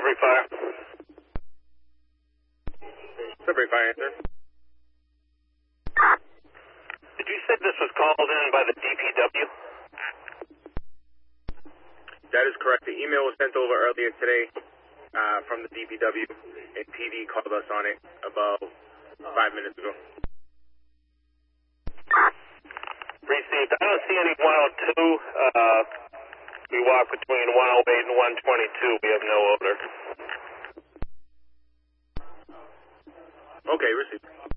Sudbury Fire. Sudbury Fire, sir. Did you say this was called in by the DPW? That is correct. The email was sent over earlier today from the DPW, and PD called us on it about 5 minutes ago. Received. I don't see any 102. We walk between 108 and 122. We have no odor. Okay, received.